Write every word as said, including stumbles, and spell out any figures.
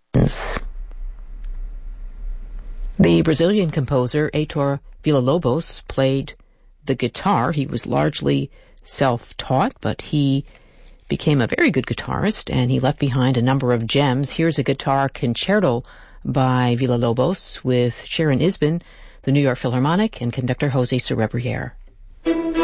The Brazilian composer Heitor Villa-Lobos played the guitar. He was largely self-taught, but he became a very good guitarist, and he left behind a number of gems. Here's a guitar concerto by Villa-Lobos with Sharon Isbin, the New York Philharmonic, and conductor Jose Cerebriere.